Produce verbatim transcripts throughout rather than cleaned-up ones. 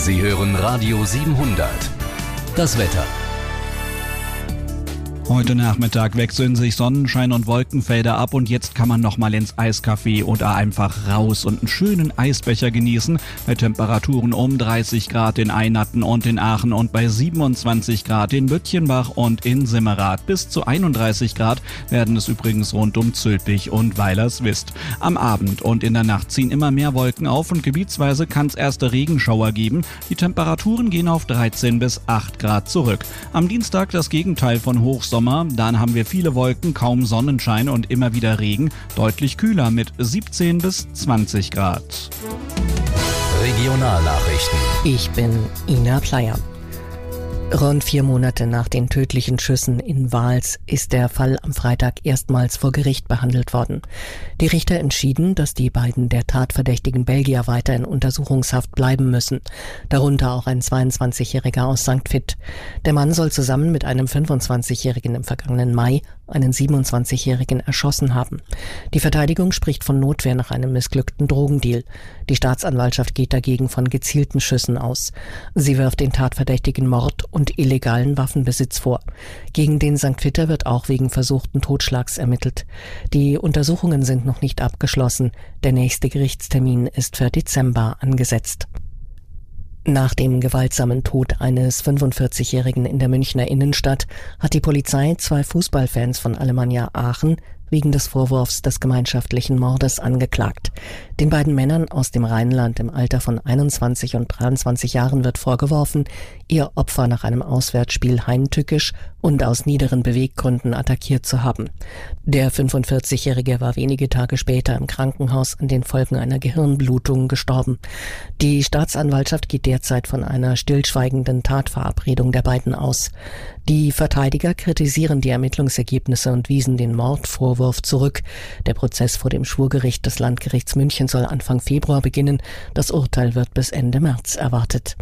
Sie hören Radio siebenhundert. Das Wetter. Heute Nachmittag wechseln sich Sonnenschein und Wolkenfelder ab und jetzt kann man nochmal ins Eiscafé oder einfach raus und einen schönen Eisbecher genießen bei Temperaturen um dreißig Grad in Eynatten und in Aachen und bei siebenundzwanzig Grad in Bütchenbach und in Simmerath. Bis zu einunddreißig Grad werden es übrigens rund um Zülpich und Weilerswist. Am Abend und in der Nacht ziehen immer mehr Wolken auf und gebietsweise kann es erste Regenschauer geben. Die Temperaturen gehen auf dreizehn bis acht Grad zurück. Am Dienstag das Gegenteil von Hochsommer. Dann haben wir viele Wolken, kaum Sonnenschein und immer wieder Regen. Deutlich kühler mit siebzehn bis zwanzig Grad. Regionalnachrichten. Ich bin Ina Pleyer. Rund vier Monate nach den tödlichen Schüssen in Vals ist der Fall am Freitag erstmals vor Gericht behandelt worden. Die Richter entschieden, dass die beiden der tatverdächtigen Belgier weiter in Untersuchungshaft bleiben müssen, darunter auch ein zweiundzwanzigjähriger aus Sankt Vith. Der Mann soll zusammen mit einem fünfundzwanzigjährigen im vergangenen Mai einen siebenundzwanzigjährigen erschossen haben. Die Verteidigung spricht von Notwehr nach einem missglückten Drogendeal. Die Staatsanwaltschaft geht dagegen von gezielten Schüssen aus. Sie wirft den Tatverdächtigen Mord und illegalen Waffenbesitz vor. Gegen den Sankt Vither wird auch wegen versuchten Totschlags ermittelt. Die Untersuchungen sind noch nicht abgeschlossen. Der nächste Gerichtstermin ist für Dezember angesetzt. Nach dem gewaltsamen Tod eines fünfundvierzigjährigen in der Münchner Innenstadt hat die Polizei zwei Fußballfans von Alemannia Aachen wegen des Vorwurfs des gemeinschaftlichen Mordes angeklagt. Den beiden Männern aus dem Rheinland im Alter von einundzwanzig und dreiundzwanzig Jahren wird vorgeworfen, ihr Opfer nach einem Auswärtsspiel heimtückisch und aus niederen Beweggründen attackiert zu haben. Der fünfundvierzigjährige war wenige Tage später im Krankenhaus an den Folgen einer Gehirnblutung gestorben. Die Staatsanwaltschaft geht derzeit von einer stillschweigenden Tatverabredung der beiden aus. Die Verteidiger kritisieren die Ermittlungsergebnisse und wiesen den Mordvorwurf zurück. Der Prozess vor dem Schwurgericht des Landgerichts München soll Anfang Februar beginnen. Das Urteil wird bis Ende März erwartet.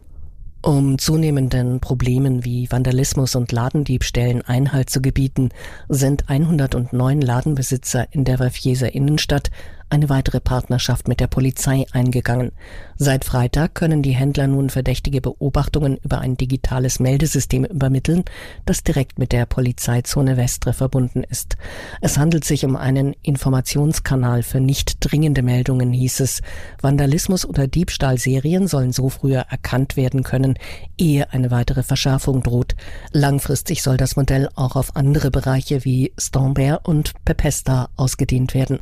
Um zunehmenden Problemen wie Vandalismus und Ladendiebstählen Einhalt zu gebieten, sind hundertneun Ladenbesitzer in der Vevjeser Innenstadt eine weitere Partnerschaft mit der Polizei eingegangen. Seit Freitag können die Händler nun verdächtige Beobachtungen über ein digitales Meldesystem übermitteln, das direkt mit der Polizeizone Westre verbunden ist. Es handelt sich um einen Informationskanal für nicht dringende Meldungen, hieß es. Vandalismus- oder Diebstahlserien sollen so früher erkannt werden können, ehe eine weitere Verschärfung droht. Langfristig soll das Modell auch auf andere Bereiche wie Stambert und Pepesta ausgedehnt werden.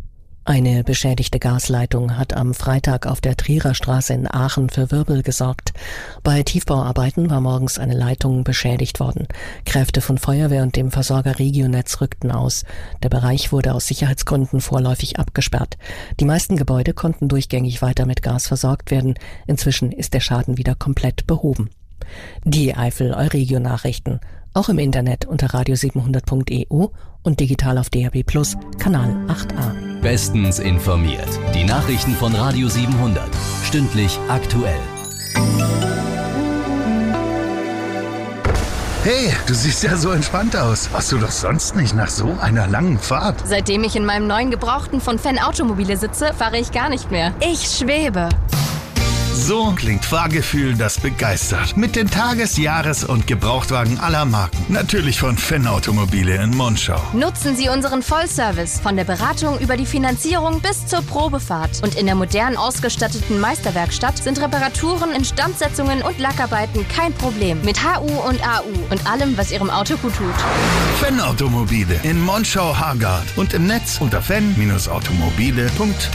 Eine beschädigte Gasleitung hat am Freitag auf der Trierer Straße in Aachen für Wirbel gesorgt. Bei Tiefbauarbeiten war morgens eine Leitung beschädigt worden. Kräfte von Feuerwehr und dem Versorger Regionetz rückten aus. Der Bereich wurde aus Sicherheitsgründen vorläufig abgesperrt. Die meisten Gebäude konnten durchgängig weiter mit Gas versorgt werden. Inzwischen ist der Schaden wieder komplett behoben. Die Eifel Euregio Nachrichten. Auch im Internet unter radio siebenhundert punkt e u und digital auf D A B Plus, Kanal acht a. Bestens informiert. Die Nachrichten von Radio siebenhundert. Stündlich aktuell. Hey, du siehst ja so entspannt aus. Warst du doch sonst nicht nach so einer langen Fahrt? Seitdem ich in meinem neuen Gebrauchten von Fan Automobile sitze, fahre ich gar nicht mehr. Ich schwebe. So klingt Fahrgefühl, das begeistert. Mit den Tages-, Jahres- und Gebrauchtwagen aller Marken. Natürlich von Fan Automobile in Monschau. Nutzen Sie unseren Vollservice. Von der Beratung über die Finanzierung bis zur Probefahrt. Und in der modern ausgestatteten Meisterwerkstatt sind Reparaturen, Instandsetzungen und Lackarbeiten kein Problem. Mit H U und A U und allem, was Ihrem Auto gut tut. Fan Automobile in Monschau-Hargard und im Netz unter fan Bindestrich automobile punkt de.